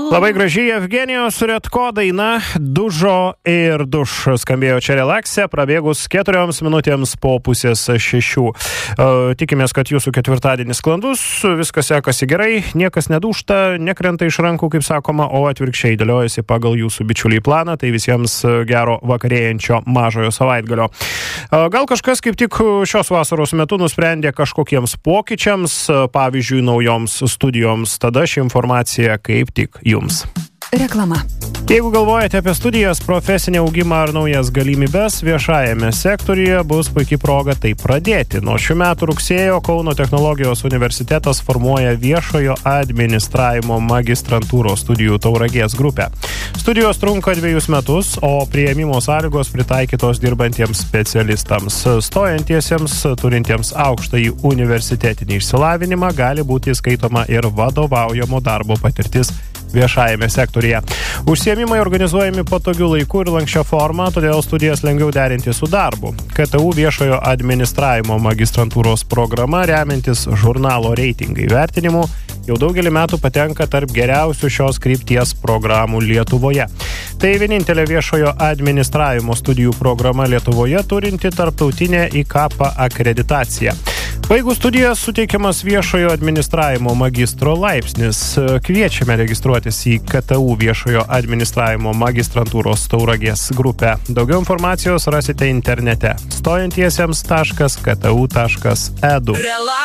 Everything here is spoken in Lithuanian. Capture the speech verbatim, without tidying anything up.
Labai gražiai Evgenijos Redko daina Dužo ir duš skambėjo čia relaksė, prabėgus keturioms minutėms po pusės šešių. Uh, tikimės, kad jūsų ketvirtadienis sklandus, viskas sekasi gerai, niekas nedūžta, nekrenta iš rankų, kaip sakoma, o atvirkščiai dėliojasi pagal jūsų bičiulį planą, tai visiems gero vakarėjančio mažojo savaitgalio. Uh, gal kažkas kaip tik šios vasaros metu nusprendė kažkokiems pokyčiams, pavyzdžiui, naujoms studijoms, tada ši informacija kaip tik jums. Reklama. Jeigu galvojate apie studijas, profesinį augimą ar naujas galimybes, viešajame sektoriuje bus puikiai proga tai pradėti. Nuo šių metų rugsėjo Kauno technologijos universitetas formuoja viešojo administravimo magistrantūros studijų Tauragės grupę. Studijos trunka dviejus metus, o priėmimo sąlygos pritaikytos dirbantiems specialistams. Stojantiesiems, turintiems aukštąjį universitetinį išsilavinimą, gali būti skaitoma ir vadovaujamo darbo patirtis viešajame sektorija. Užsiėmimai organizuojami patogiu laiku ir lanksčia forma, todėl studijas lengviau derinti su darbu. K T U viešojo administravimo magistrantūros programa, remiantis žurnalo reitingai vertinimu, jau daugelį metų patenka tarp geriausių šios krypties programų Lietuvoje. Tai vienintelė viešojo administravimo studijų programa Lietuvoje turinti tarptautinę I K P A akreditaciją. Baigus studijas suteikiamas viešojo administravimo magistro laipsnis. Kviečiame registruotis į K T U viešojo administravimo magistrantūros Tauragės grupę. Daugiau informacijos rasite internete stojantiesiems taškas k t u taškas e d u.